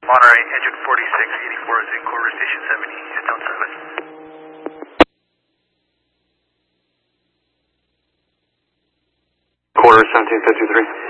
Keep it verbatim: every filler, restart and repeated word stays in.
Monterey, engine forty-six eighty-four is in quarter station seventy, Houston seven. Quarter seventeen fifty-three.